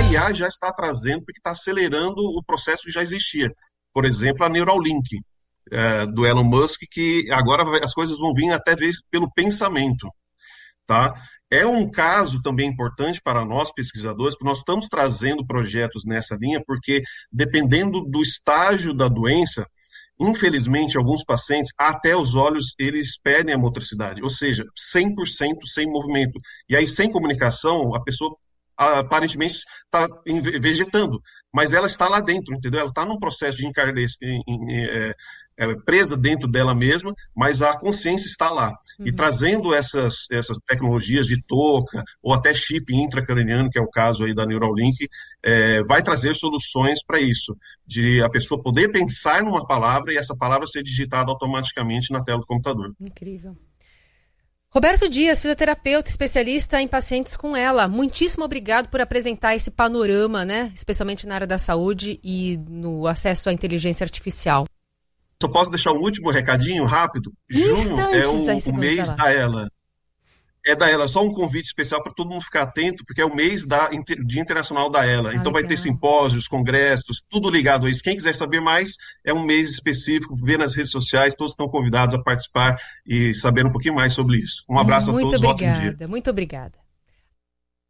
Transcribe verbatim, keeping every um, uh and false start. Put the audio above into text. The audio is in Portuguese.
I A já está trazendo, porque está acelerando o processo que já existia. Por exemplo, a Neuralink, é, do Elon Musk, que agora vai, as coisas vão vir até vezes pelo pensamento, tá? É um caso também importante para nós, pesquisadores, porque nós estamos trazendo projetos nessa linha, porque dependendo do estágio da doença, infelizmente, alguns pacientes, até os olhos, eles perdem a motricidade, ou seja, cem por cento sem movimento. E aí, sem comunicação, a pessoa aparentemente está vegetando, mas ela está lá dentro, entendeu? Ela está num processo de encarnecer, é, é, presa dentro dela mesma, mas a consciência está lá. Uhum. E trazendo essas, essas tecnologias de touca, ou até chip intracraniano, que é o caso aí da Neuralink, é, vai trazer soluções para isso, de a pessoa poder pensar numa palavra e essa palavra ser digitada automaticamente na tela do computador. Incrível. Roberto Dias, fisioterapeuta, especialista em pacientes com ela. Muitíssimo obrigado por apresentar esse panorama, né? Especialmente na área da saúde e no acesso à inteligência artificial. Só posso deixar um último recadinho rápido? Junho é o, o mês da Ela. É da Ela, só um convite especial para todo mundo ficar atento, porque é o mês da, Dia Internacional da Ela. Ah, então legal. Vai ter simpósios, congressos, tudo ligado a isso. Quem quiser saber mais, é um mês específico, vê nas redes sociais, todos estão convidados a participar e saber um pouquinho mais sobre isso. Um abraço muito a todos, obrigada, ótimo dia. Muito obrigada.